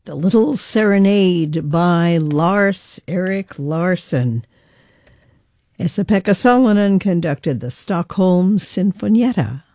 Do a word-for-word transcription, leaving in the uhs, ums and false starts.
The Little Serenade by Lars-Erik Larsson. Esa-Pekka Salonen conducted the Stockholm Sinfonietta.